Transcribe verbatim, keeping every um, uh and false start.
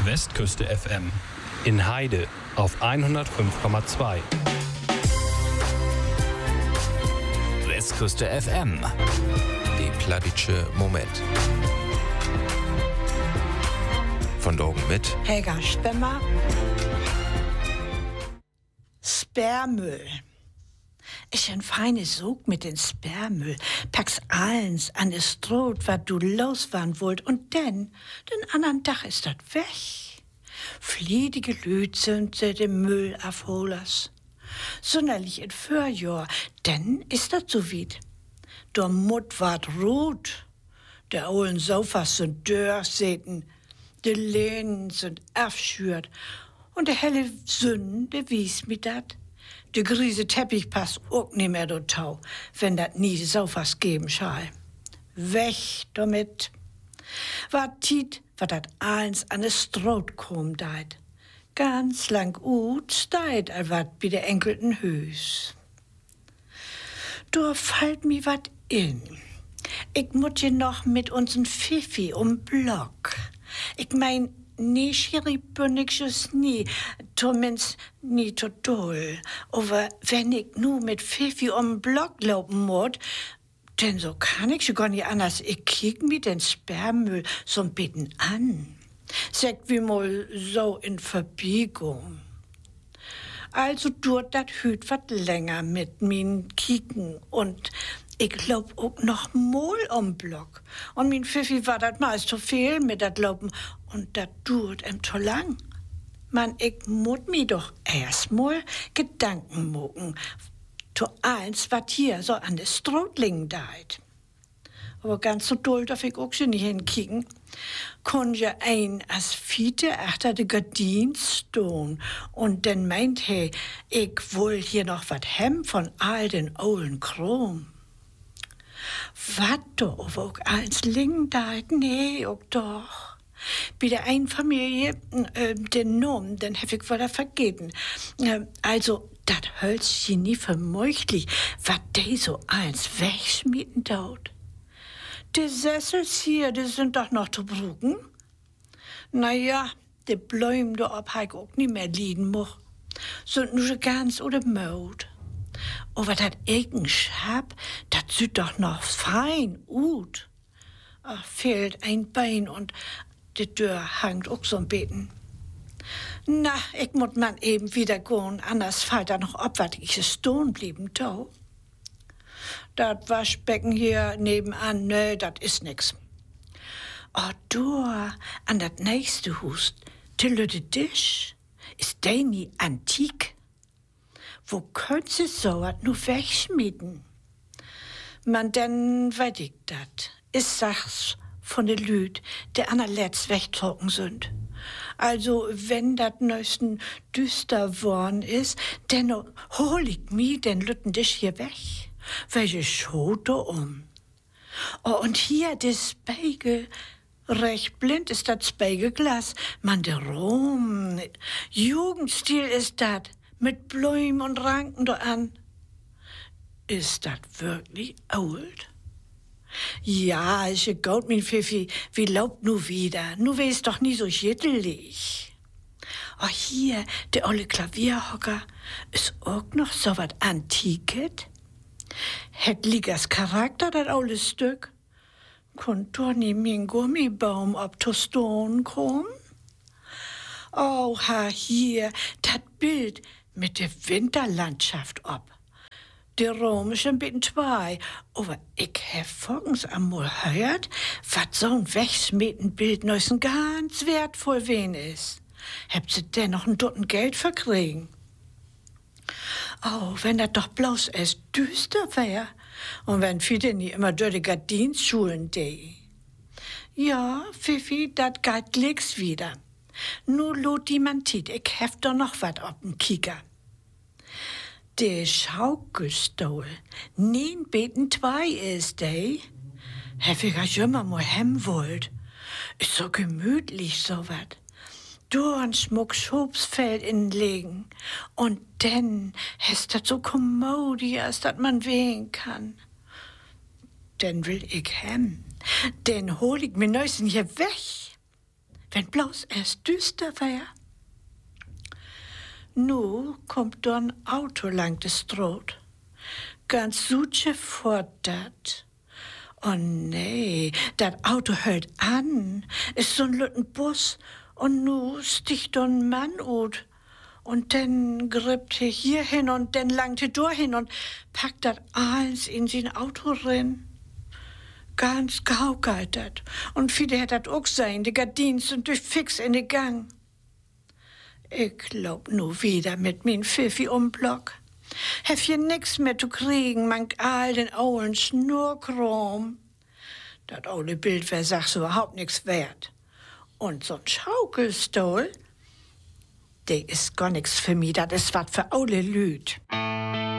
Westküste F M. In Heide auf hundertfünf Komma zwei. Westküste F M. Die Pladitsche Moment. Von Dorgen mit Helga Stemmer. Sperrmüll. Ich ein feines Sog mit den Sperrmüll. Pack's alles an das Stroh, was du losfahren wollt, und dann, den anderen Tag ist dat weg. Fliedige Lüt sind sie dem Müll afholers. Sonderlich in Vorjahr, denn ist dat so weit. Der Mut ward rot, der ollen Sofas sind durchsäten, die Lehnen sind abschürt, und der helle Sünde wies mit dat. Der griese Teppich passt auch nicht mehr do Tau, wenn dat nie Sofas geben schall. Weg damit. Wat tiet, wat dat eins an es Stroh kom deit. Ganz lang ut steit, al wat bi der enkelten Hüs. Da fallt mi wat in. Ich mut je noch mit uns'n Fifi um Block. Ich mein, nee, Schiri bin ich just nie, zumindest nie total. Aber wenn ich nu mit Fifi um Block laufen muss, denn so kann ich schon gar nicht anders. Ich kiek mir den Sperrmüll so ein bisschen an. Sagt wie mal so in Verbiegung. Also tut dat hüt wat länger mit min Kieken und ich lauf auch noch mal um Block. Und min Pfiffi war dat meist zu viel mit dat Laufen und dat tut em zu lang. Man, ich mut mi doch erst mal Gedanken mucken, zu eins, wat hier so an des Strohling deit. Aber ganz so doll darf ich auch schon nicht hinkicken. Kon ja ein as Fiete achter de Gardin stehen und dann meint he, ich woll hier noch wat hem von all den ollen Krom. Wat do, aber auch eins ling deit? Nee, auch doch. Bei der einen Familie, äh, den Nomen, den hab ich wohl vergeben. Äh, also, dat Hölzchen nie vermeuchtlich, wat de so eins wegschmieden dort. Die Sessels hier, die sind doch noch zu brugen. Na ja, die Bläume da ob hab ich auch nicht mehr liegen moch. Sind nur ganz oder Maut. Aber dat Egen Schab, dat sieht doch noch fein ut. Ach, fehlt ein Bein und die Tür hangt auch so ein Beten. Na, ich muss man eben wieder gehen, anders fällt da noch ab, wat ich stehen blieben tau. Dat Waschbecken hier nebenan, ne, dat is nix. Oh, du, an dat nächste Hus, der lütte Tisch, ist der nie antik? Wo könnt sie so wat nu wegschmieden? Man, denn weet ich dat. Is sachs von de Lüt, der anerletzt wegtrocken sind. Also, wenn dat neuesten düster worn is, denn hol ich mi den lütten Tisch hier weg. Welche Schote um. Oh, und hier das Spiegel. Recht blind ist das Spiegelglas. Man, der Rom. Jugendstil ist dat. Mit Blumen und Ranken da an. Ist dat wirklich old? Ja, ist ja gut, mein Pfiffi. Wie laubt nu wieder? Nu wär's doch nie so jittelig. Oh, hier, der olle Klavierhocker. Ist auch noch so wat Antiket? Het Ligas Charakter, dat olle Stück. Konnt doch nie min Gummibaum ob to Stone kommen? Oh, ha, hier, dat Bild mit der Winterlandschaft ob. Der Rom ist ein bisschen zwei, aber ich hab vorgens einmal gehört, wat so ein Wegschmiedenbild neusen ganz wertvoll wen ist. Habt sie denn noch ein Dutten Geld verkriegen? Oh, wenn das doch bloß erst düster wär. Und wenn viele nie immer durch die Gardinsschulen de. Ja, Fifi, dat geht nix wieder. Nu lot die man tit, ich hef doch noch wat ob'n Kieker. De Schaukelstuhl, nien beten zwei ist, de. Hef ich ja immer mal hem wollt. Ist so gemütlich, so wat. Dornschmuck Schobsfeld inlegen. Und denn hast dat so kommodias, dat man wehen kann. Denn will ich hem. Denn hol ich mir neuesten hier weg. wenn bloß es düster wär. Nu kommt da ein Auto lang de Stroot. Ganz suche fort dat. Oh nee, dat Auto hält an. Ist so'n lütten Bus. Und nu sticht da ein Mann ut. Und dann grippt er hier hin und dann langt er durchhin und packt dat eins in sein Auto rein. Ganz gau galt dat. Und viele hat dat auch sein, die Gardinen sind durch fix in den Gang. Ich glaub nu wieder mit min Pfiffi um Block. Hef hier nix mehr zu kriegen, man all den ollen Schnurkrom. Dat ole Bild wär sachs überhaupt nix wert. Und so'n Schaukelstuhl, der ist gar nix für mich, das ist wat für alle Lüd.